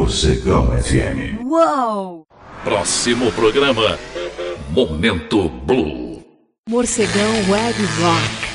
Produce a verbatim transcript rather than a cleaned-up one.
Morcegão F M. Uou! Próximo programa, Momento Blue. Morcegão Web Rock.